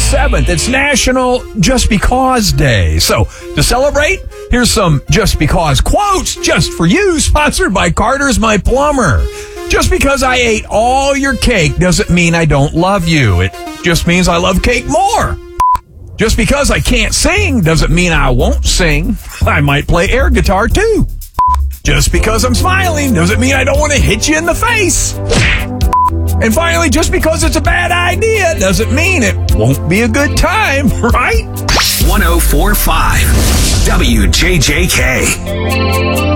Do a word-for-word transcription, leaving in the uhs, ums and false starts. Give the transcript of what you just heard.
seventh. It's National Just Because Day. So, to celebrate, here's some Just Because quotes just for you, sponsored by Carter's My Plumber. Just because I ate all your cake doesn't mean I don't love you. It just means I love cake more. Just because I can't sing doesn't mean I won't sing. I might play air guitar too. Just because I'm smiling doesn't mean I don't want to hit you in the face. And finally, just because it's a bad idea doesn't mean it won't be a good time, right? one oh four point five W J J K.